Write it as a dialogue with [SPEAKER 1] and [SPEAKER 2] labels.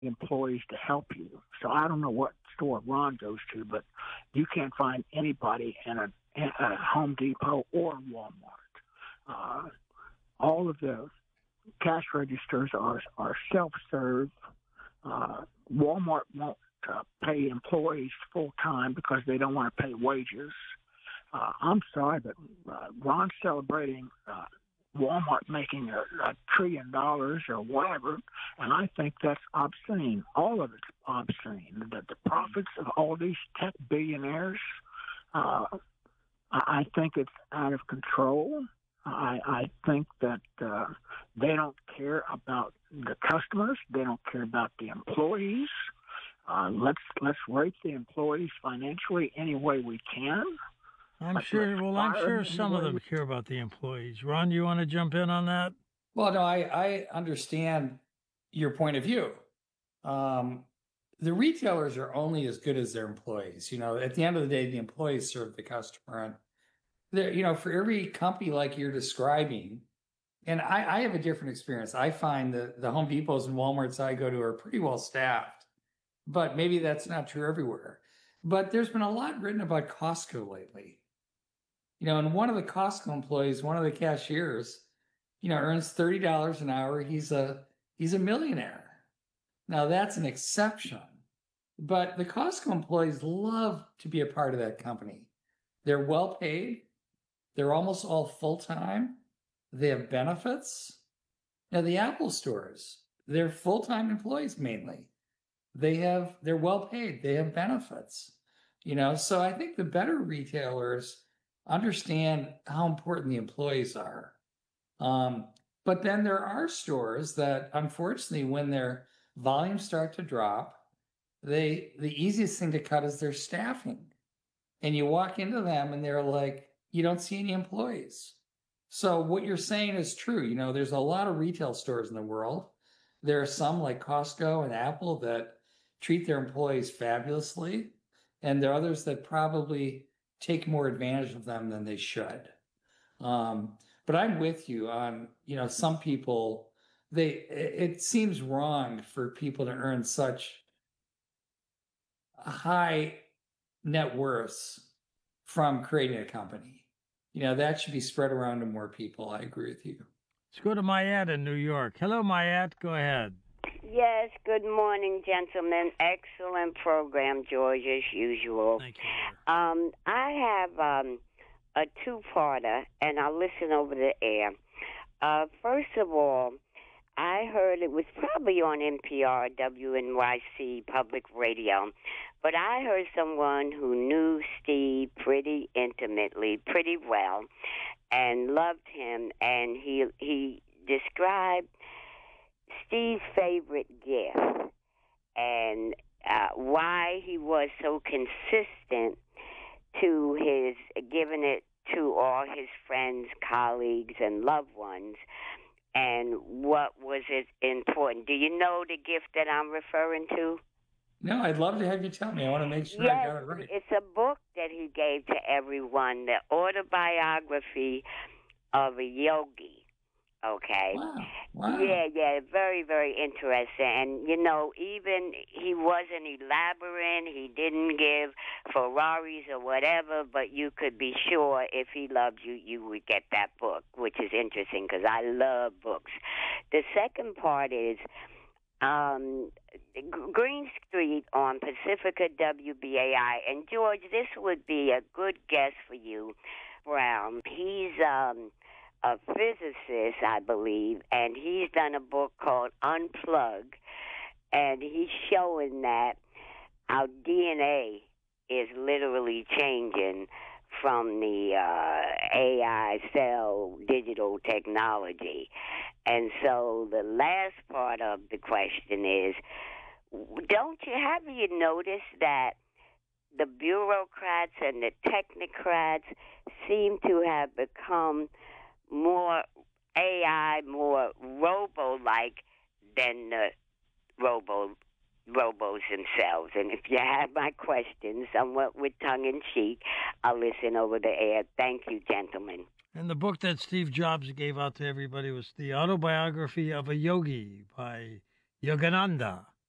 [SPEAKER 1] employees to help you. So I don't know what store Ron goes to, but you can't find anybody in a Home Depot or Walmart. All of the cash registers are self-serve. Walmart won't pay employees full time because they don't want to pay wages. I'm sorry, but Ron's celebrating Walmart making $1 trillion or whatever, and I think that's obscene. All of it's obscene. The profits of all these tech billionaires, I think it's out of control. I think that they don't care about the customers. They don't care about the employees. Let's rape the employees financially any way we can.
[SPEAKER 2] I'm sure some of them care about the employees. Ron, you want to jump in on that?
[SPEAKER 3] Well, no, I understand your point of view. The retailers are only as good as their employees. At the end of the day, the employees serve the customer. And for every company like you're describing, and I have a different experience. I find that the Home Depots and Walmarts I go to are pretty well staffed, but maybe that's not true everywhere. But there's been a lot written about Costco lately. And one of the Costco employees, one of the cashiers, earns $30 an hour. He's a millionaire. Now that's an exception, but the Costco employees love to be a part of that company. They're well paid. They're almost all full-time. They have benefits. Now the Apple stores, they're full-time employees mainly. They're well paid. They have benefits. So I think the better retailers understand how important the employees are. But then there are stores that, unfortunately, when their volumes start to drop, the easiest thing to cut is their staffing. And you walk into them and they're like, you don't see any employees. So what you're saying is true. There's a lot of retail stores in the world. There are some like Costco and Apple that treat their employees fabulously. And there are others that probably take more advantage of them than they should. But I'm with you on, some people, it seems wrong for people to earn such high net worths from creating a company. That should be spread around to more people. I agree with you.
[SPEAKER 2] Let's go to Mayat in New York. Hello, Mayat. Go ahead.
[SPEAKER 4] Yes, good morning, gentlemen. Excellent program, George, as usual.
[SPEAKER 2] Thank you.
[SPEAKER 4] I have a two-parter, and I'll listen over the air. First of all, I heard it was probably on NPR, WNYC Public Radio, but I heard someone who knew Steve pretty intimately, pretty well, and loved him, and he described Steve's favorite gift and why he was so consistent to his giving it to all his friends, colleagues, and loved ones, and what was it important. Do you know the gift that I'm referring to?
[SPEAKER 3] No, I'd love to have you tell me. I want to make sure
[SPEAKER 4] Yes,
[SPEAKER 3] I got it right.
[SPEAKER 4] It's a book that he gave to everyone, the autobiography of a yogi. Okay.
[SPEAKER 3] Wow.
[SPEAKER 4] Yeah, very, very interesting. And, even he wasn't elaborate. He didn't give Ferraris or whatever, but you could be sure if he loved you, you would get that book, which is interesting because I love books. The second part is Green Street on Pacifica WBAI. And, George, this would be a good guest for you, Brown. He's a physicist, I believe, and he's done a book called Unplug, and he's showing that our DNA is literally changing from the AI cell digital technology. And so the last part of the question is, have you noticed that the bureaucrats and the technocrats seem to have become more AI, more robo-like than the robos themselves? And if you have my questions, somewhat with tongue-in-cheek, I'll listen over the air. Thank you, gentlemen.
[SPEAKER 2] And the book that Steve Jobs gave out to everybody was The Autobiography of a Yogi by Yogananda.